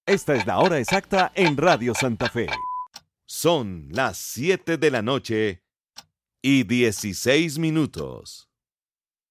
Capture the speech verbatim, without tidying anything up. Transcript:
Esta es la hora exacta en Radio Santa Fe. Son las siete de la noche y dieciséis minutos.